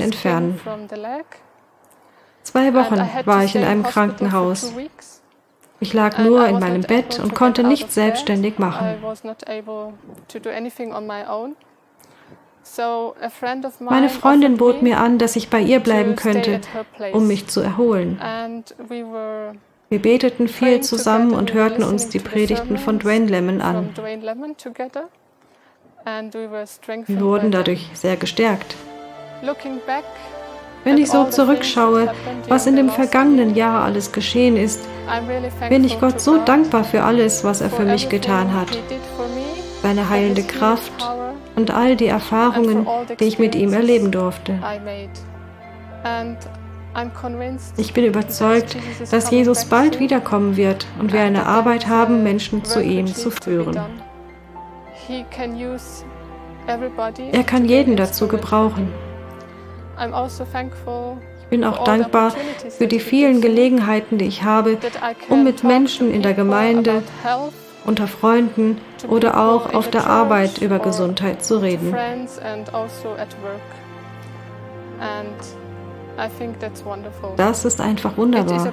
entfernen. 2 Wochen war ich in einem Krankenhaus. Ich lag nur in meinem Bett und konnte nichts selbstständig machen. Meine Freundin bot mir an, dass ich bei ihr bleiben könnte, um mich zu erholen. Wir beteten viel zusammen und hörten uns die Predigten von Dwayne Lemon an. Wir wurden dadurch sehr gestärkt. Wenn ich so zurückschaue, was in dem vergangenen Jahr alles geschehen ist, bin ich Gott so dankbar für alles, was er für mich getan hat. Seine heilende Kraft und all die Erfahrungen, die ich mit ihm erleben durfte. Ich bin überzeugt, dass Jesus bald wiederkommen wird und wir eine Arbeit haben, Menschen zu ihm zu führen. Er kann jeden dazu gebrauchen. Ich bin auch dankbar für die vielen Gelegenheiten, die ich habe, um mit Menschen in der Gemeinde, unter Freunden oder auch auf der Arbeit über Gesundheit zu reden. Das ist einfach wunderbar.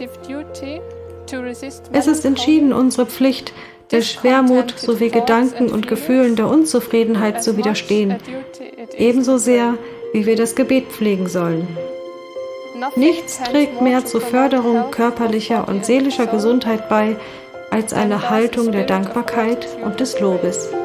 Es ist entschieden unsere Pflicht, der Schwermut sowie Gedanken und Gefühlen der Unzufriedenheit zu widerstehen, ebenso sehr, wie wir das Gebet pflegen sollen. Nichts trägt mehr zur Förderung körperlicher und seelischer Gesundheit bei, als eine Haltung der Dankbarkeit und des Lobes.